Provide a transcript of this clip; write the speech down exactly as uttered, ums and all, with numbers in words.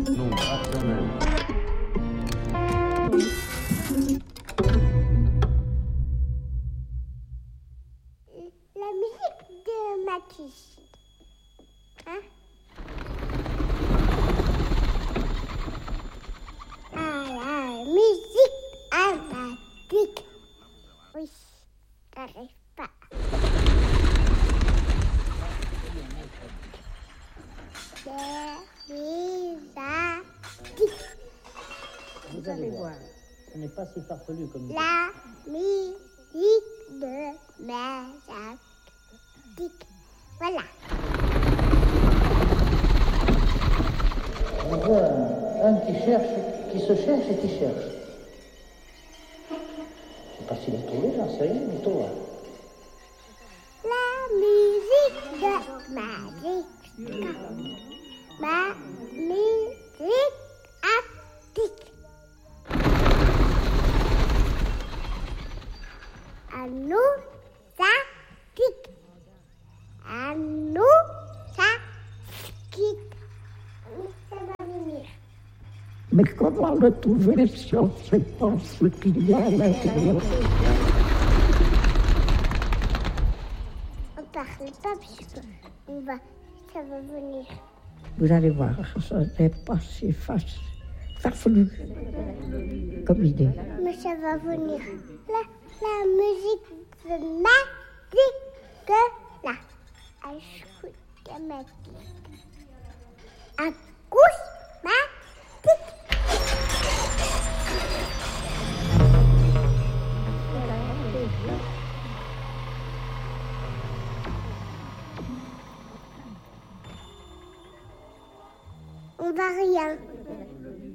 Non rationnel. La musique de Matisse. Hein? Ah, la musique dramatique. Oui, j'arrive pas. Vous allez voir, ce n'est pas si farfelu comme vous. La musique de Mazattique. Voilà. On voit un, un qui cherche, qui se cherche et qui cherche. Je ne sais pas s'il a trouvé, j'en sais rien, mais toi. La musique de Mazattique. Ma musique attique. À nous, ça tique. À nous, ça tique. Ça va venir. Mais comment le trouver si on ne sait pas ce qu'il y a à l'intérieur? On parle pas puisque on va, ça va venir. Vous allez voir, ce n'est pas si facile, farfelu comme idée. Mais ça va venir. La, la musique de Matisse, là. Acousmatique. Acousmatique. On va rien.